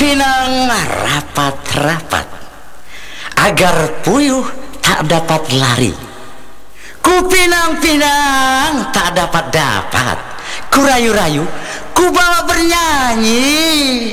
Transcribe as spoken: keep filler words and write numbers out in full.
pinang-pinang rapat-rapat agar puyuh tak dapat lari. Ku pinang-pinang tak dapat-dapat, ku rayu-rayu, ku bawa bernyanyi.